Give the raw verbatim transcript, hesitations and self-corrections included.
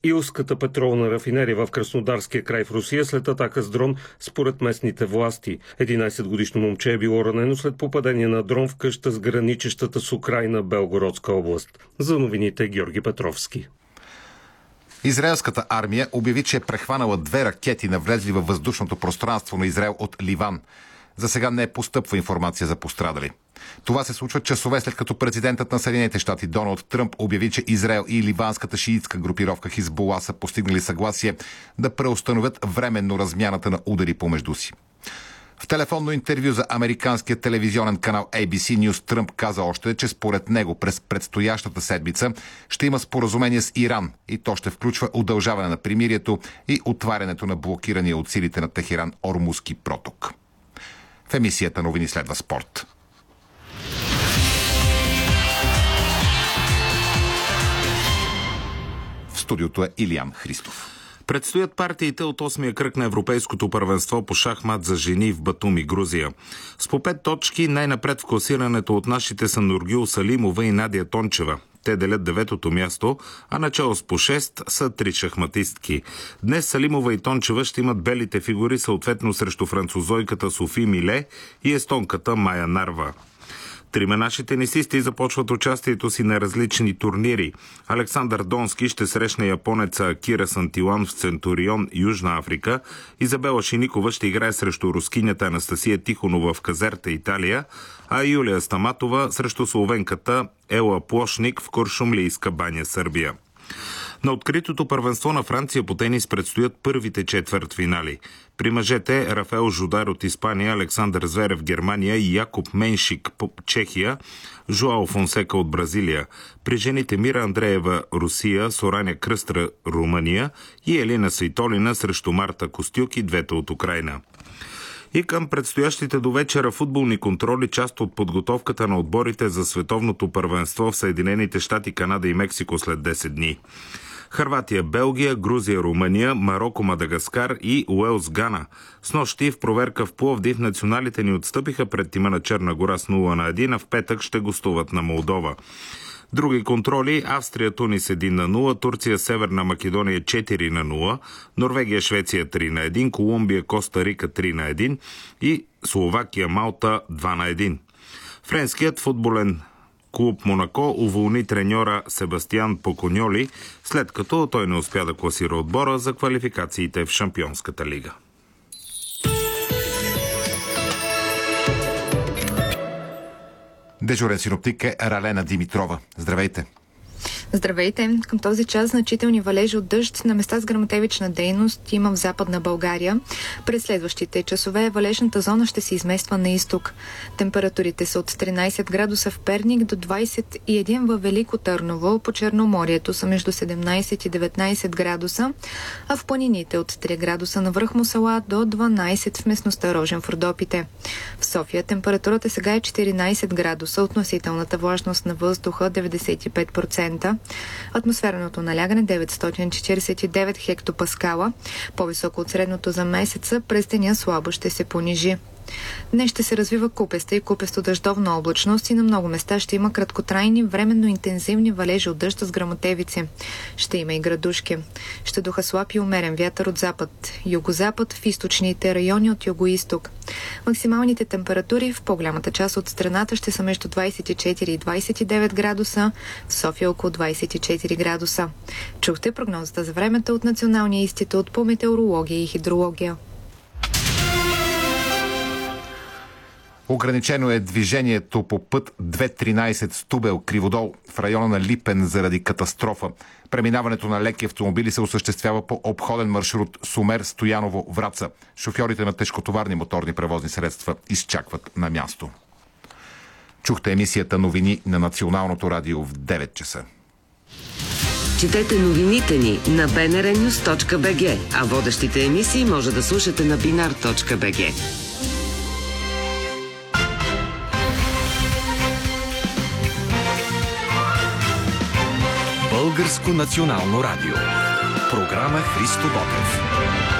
Илската петролна рафинерия в Краснодарския край в Русия след атака с дрон, според местните власти. единайсетгодишно момче е било ранено след попадение на дрон в къща с граничещата с Украйна Белгородска област. За новините Георги Петровски. Израелската армия обяви, че е прехванала две ракети, навлезли във въздушното пространство на Израел от Ливан. За сега не постъпва информация за пострадали. Това се случва часове след като президентът на Съединените щати Доналд Тръмп обяви, че Израел и ливанската шиитска групировка Хизбула са постигнали съгласие да преустановят временно размяната на удари помежду си. В телефонно интервю за американския телевизионен канал Ей Би Си News Тръмп каза още, че според него през предстоящата седмица ще има споразумение с Иран и то ще включва удължаване на примирието и отварянето на блокирания от силите на Техеран Ормузки проток. В емисията новини следва спорт. В студиото е Илиян Христов. Предстоят партиите от осмия кръг на Европейското първенство по шахмат за жени в Батуми, Грузия. С по пет точки най-напред в класирането от нашите са Нургюл Салимова и Надя Тончева. Те делят деветото място, а начало с по шест са три шахматистки. Днес Салимова и Тончева ще имат белите фигури съответно срещу французойката Софи Миле и естонката Майя Нарва. Трима наши тенисисти започват участието си на различни турнири. Александър Донски ще срещне японеца Акира Сантилан в Центурион, Южна Африка. Изабела Шиникова ще играе срещу рускинята Анастасия Тихонова в Казерта, Италия, а Юлия Стаматова срещу словенката Ела Плошник в Куршумлийска баня, Сърбия. На откритото първенство на Франция по тенис предстоят първите четвъртфинали. При мъжете Рафаел Жудар от Испания, Александър Зверев Германия и Якоб Меншик по Чехия, Жуао Фонсека от Бразилия. При жените Мира Андреева Русия, Сораня Кръстра Румъния и Елина Сейтолина срещу Марта Костюк и двете от Украйна. И към предстоящите до вечера футболни контроли, част от подготовката на отборите за световното първенство в Съединените щати, Канада и Мексико след десет дни. Хърватия, Белгия, Грузия, Румъния, Мароко, Мадагаскар и Уелс, Гана. Снощи в проверка в Пловдив националите ни отстъпиха пред тима на Черна гора с нула на едно, а в петък ще гостуват на Молдова. Други контроли: Австрия, Тунис едно на нула, Турция, Северна Македония четири на нула, Норвегия, Швеция три на едно, Колумбия, Коста Рика три на едно и Словакия, Малта два на едно. Френският футболен клуб Монако уволни треньора Себастиан Поконьоли, след като той не успя да класира отбора за квалификациите в Шампионската лига. Дежурен синоптик е Ралена Димитрова. Здравейте! Здравейте! Към този час значителни валежи от дъжд на места с гръмотевична дейност има в Западна България. През следващите часове валежната зона ще се измества на изток. Температурите са от тринайсет градуса в Перник до двайсет и един във Велико Търново. По Черноморието са между седемнайсет и деветнайсет градуса, а в планините от три градуса на връх Мусала до дванайсет в местността Рожен в Родопите. В София температурата сега е четиринайсет градуса, относителната влажност на въздуха деветдесет и пет процента. Атмосферното налягане деветстотин четирийсет и девет хектопаскала, по-високо от средното за месеца, през деня слабо ще се понижи. Днес ще се развива купеста и купесто-дъждовна облачност и на много места ще има краткотрайни, временно интензивни валежи от дъжд с гръмотевици. Ще има и градушки. Ще духа слаб и умерен вятър от запад, югозапад, в източните райони от югоизток. Максималните температури в по-голямата част от страната ще са между двайсет и четири и двайсет и девет градуса, в София около двайсет и четири градуса. Чухте прогнозата за времето от Националния институт по метеорология и хидрология. Ограничено е движението по път две тринайсет Стубел Криводол в района на Липен заради катастрофа. Преминаването на леки автомобили се осъществява по обходен маршрут Сумер Стояново Враца. Шофьорите на тежкотоварни моторни превозни средства изчакват на място. Чухте емисията новини на Националното радио в девет часа. Четете новините ни на би ен ар нюс точка би джи, а водещите емисии може да слушате на бинар точка би джи. Българско национално радио. Програма Христо Ботев.